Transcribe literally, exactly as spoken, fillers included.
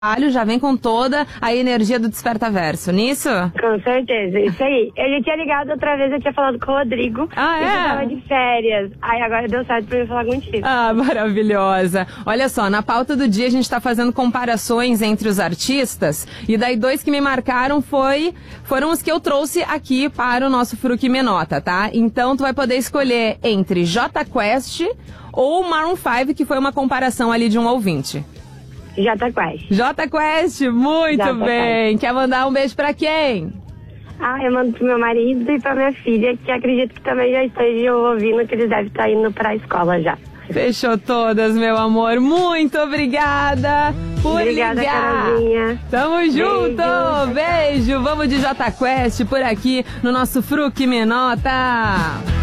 já vem com toda a energia do Despertaverso, nisso? Com certeza, isso aí. Eu já tinha ligado outra vez, eu tinha falado com o Rodrigo. Ah, é? Eu tava de férias. Aí agora deu certo pra eu falar contigo. Ah, maravilhosa. Olha só, na pauta do dia a gente tá fazendo comparações entre os artistas. E daí dois que me marcaram foi, foram os que eu trouxe aqui para o nosso Fruc Me Nota, tá? Então tu vai poder escolher entre Jota Quest ou Maroon cinco, que foi uma comparação ali de um ouvinte. Jota Quest. Jota Quest, muito Jota bem. Quer mandar um beijo pra quem? Ah, eu mando pro meu marido e pra minha filha, que acredito que também já estejam ouvindo, que eles devem estar indo pra escola já. Fechou todas, meu amor. Muito obrigada por Obrigada, ligar. Carolzinha. Tamo junto. Beijo. Beijo. Vamos de Jota Quest por aqui no nosso Fruc Me Nota.